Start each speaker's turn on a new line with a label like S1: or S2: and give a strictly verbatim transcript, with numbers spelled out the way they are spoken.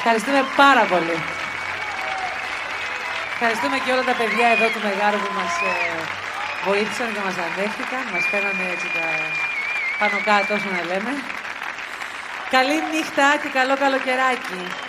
S1: Ευχαριστούμε πάρα πολύ. Ευχαριστούμε και όλα τα παιδιά εδώ του Μεγάρου που μας ε, βοήθησαν και μας ανέχτηκαν. Μας φέρανε έτσι τα πάνω κάτω όσο να λέμε. Καλή νύχτα και καλό καλοκαιράκι.